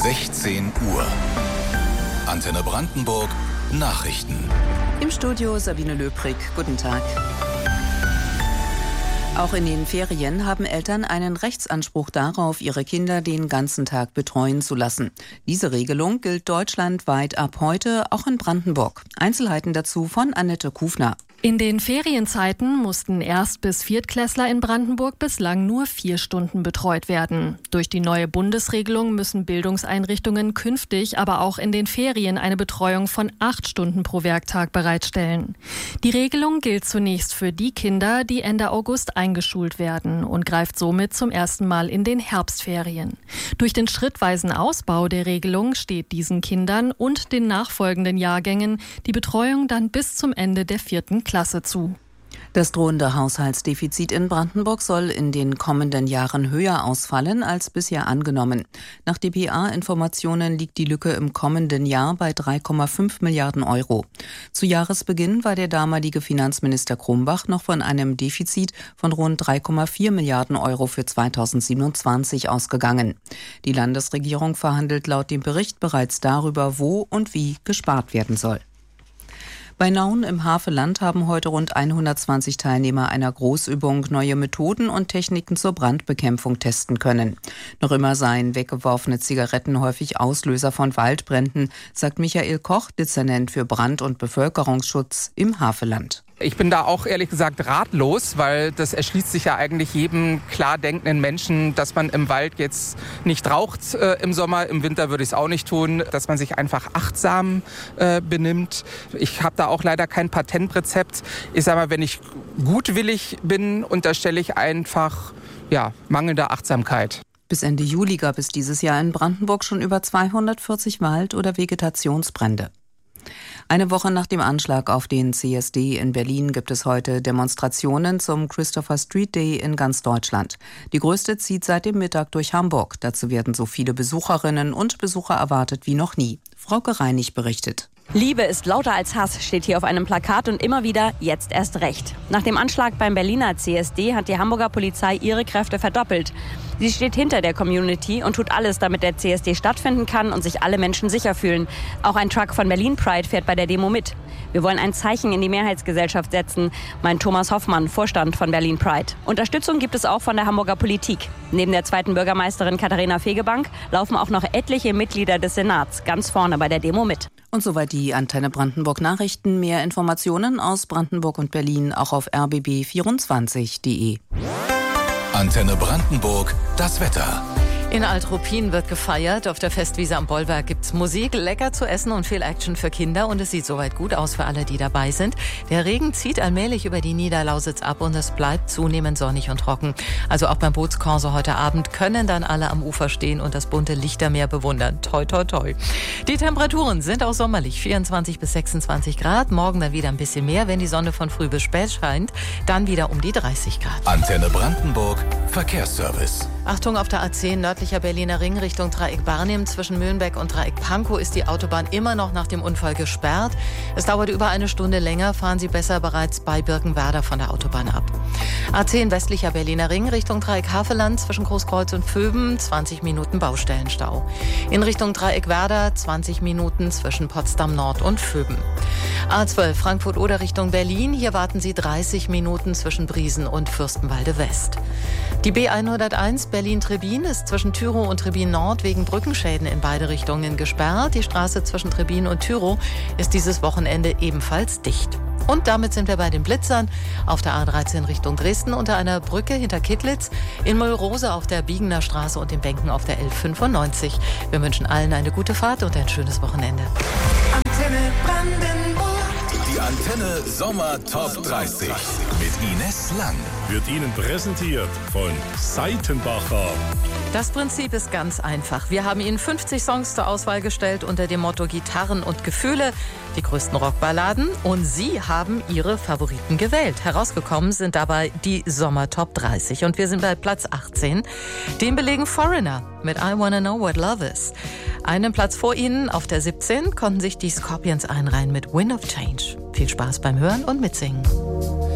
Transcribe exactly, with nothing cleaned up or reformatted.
sechzehn Uhr. Antenne Brandenburg Nachrichten. Im Studio Sabine Löbrig. Guten Tag. Auch in den Ferien haben Eltern einen Rechtsanspruch darauf, ihre Kinder den ganzen Tag betreuen zu lassen. Diese Regelung gilt deutschlandweit ab heute, auch in Brandenburg. Einzelheiten dazu von Annette Kufner. In den Ferienzeiten mussten Erst- bis Viertklässler in Brandenburg bislang nur vier Stunden betreut werden. Durch die neue Bundesregelung müssen Bildungseinrichtungen künftig aber auch in den Ferien eine Betreuung von acht Stunden pro Werktag bereitstellen. Die Regelung gilt zunächst für die Kinder, die Ende August eingeschult werden und greift somit zum ersten Mal in den Herbstferien. Durch den schrittweisen Ausbau der Regelung steht diesen Kindern und den nachfolgenden Jahrgängen die Betreuung dann bis zum Ende der vierten Klasse zu. Das drohende Haushaltsdefizit in Brandenburg soll in den kommenden Jahren höher ausfallen als bisher angenommen. Nach D P A-Informationen liegt die Lücke im kommenden Jahr bei drei Komma fünf Milliarden Euro. Zu Jahresbeginn war der damalige Finanzminister Krumbach noch von einem Defizit von rund drei Komma vier Milliarden Euro für zweitausendsiebenundzwanzig ausgegangen. Die Landesregierung verhandelt laut dem Bericht bereits darüber, wo und wie gespart werden soll. Bei Nauen im Havelland haben heute rund hundertzwanzig Teilnehmer einer Großübung neue Methoden und Techniken zur Brandbekämpfung testen können. Noch immer seien weggeworfene Zigaretten häufig Auslöser von Waldbränden, sagt Michael Koch, Dezernent für Brand- und Bevölkerungsschutz im Havelland. Ich bin da auch ehrlich gesagt ratlos, weil das erschließt sich ja eigentlich jedem klar denkenden Menschen, dass man im Wald jetzt nicht raucht äh, im Sommer, im Winter würde ich es auch nicht tun, dass man sich einfach achtsam äh, benimmt. Ich habe da auch leider kein Patentrezept. Ich sage mal, wenn ich gutwillig bin, unterstelle ich einfach ja, mangelnde Achtsamkeit. Bis Ende Juli gab es dieses Jahr in Brandenburg schon über zweihundertvierzig Wald- oder Vegetationsbrände. Eine Woche nach dem Anschlag auf den C S D in Berlin gibt es heute Demonstrationen zum Christopher Street Day in ganz Deutschland. Die größte zieht seit dem Mittag durch Hamburg. Dazu werden so viele Besucherinnen und Besucher erwartet wie noch nie. Frauke Reinig berichtet. Liebe ist lauter als Hass, steht hier auf einem Plakat und immer wieder jetzt erst recht. Nach dem Anschlag beim Berliner C S D hat die Hamburger Polizei ihre Kräfte verdoppelt. Sie steht hinter der Community und tut alles, damit der C S D stattfinden kann und sich alle Menschen sicher fühlen. Auch ein Truck von Berlin Pride fährt bei der Demo mit. Wir wollen ein Zeichen in die Mehrheitsgesellschaft setzen, meint Thomas Hoffmann, Vorstand von Berlin Pride. Unterstützung gibt es auch von der Hamburger Politik. Neben der zweiten Bürgermeisterin Katharina Fegebank laufen auch noch etliche Mitglieder des Senats ganz vorne bei der Demo mit. Und soweit die Antenne Brandenburg Nachrichten. Mehr Informationen aus Brandenburg und Berlin auch auf r b b vierundzwanzig punkt d e. Antenne Brandenburg, das Wetter. In Alt-Ruppin wird gefeiert. Auf der Festwiese am Bollwerk gibt's Musik, lecker zu essen und viel Action für Kinder. Und es sieht soweit gut aus für alle, die dabei sind. Der Regen zieht allmählich über die Niederlausitz ab und es bleibt zunehmend sonnig und trocken. Also auch beim Bootskorso heute Abend können dann alle am Ufer stehen und das bunte Lichtermeer bewundern. Toi, toi, toi. Die Temperaturen sind auch sommerlich. vierundzwanzig bis sechsundzwanzig Grad. Morgen dann wieder ein bisschen mehr, wenn die Sonne von früh bis spät scheint. Dann wieder um die dreißig Grad. Antenne Brandenburg, Verkehrsservice. Achtung, auf der A zehn nördlicher Berliner Ring Richtung Dreieck Barnim zwischen Mühlenbeck und Dreieck Pankow ist die Autobahn immer noch nach dem Unfall gesperrt. Es dauert über eine Stunde länger, fahren Sie besser bereits bei Birkenwerder von der Autobahn ab. A zehn westlicher Berliner Ring Richtung Dreieck Havelland zwischen Großkreuz und Vöben zwanzig Minuten Baustellenstau. In Richtung Dreieck Werder zwanzig Minuten zwischen Potsdam Nord und Vöben. A zwölf Frankfurt-Oder Richtung Berlin, hier warten Sie dreißig Minuten zwischen Briesen und Fürstenwalde West. Die B hunderteins Berlin-Trebin ist zwischen Tyrow und Trebin Nord wegen Brückenschäden in beide Richtungen gesperrt. Die Straße zwischen Trebin und Tyrow ist dieses Wochenende ebenfalls dicht. Und damit sind wir bei den Blitzern auf der A dreizehn Richtung Dresden unter einer Brücke hinter Kittlitz, in Müllrose auf der Biegener Straße und in Benken auf der L fünfundneunzig. Wir wünschen allen eine gute Fahrt und ein schönes Wochenende. Antenne Brandenburg. Die Antenne Sommer Top dreißig mit Ines Lang. Wird Ihnen präsentiert von Seitenbacher. Das Prinzip ist ganz einfach. Wir haben Ihnen fünfzig Songs zur Auswahl gestellt unter dem Motto Gitarren und Gefühle, die größten Rockballaden, und Sie haben Ihre Favoriten gewählt. Herausgekommen sind dabei die Sommer Top dreißig und wir sind bei Platz achtzehn. Den belegen Foreigner mit I Wanna Know What Love Is. Einen Platz vor Ihnen auf der siebzehn konnten sich die Scorpions einreihen mit Wind of Change. Viel Spaß beim Hören und Mitsingen.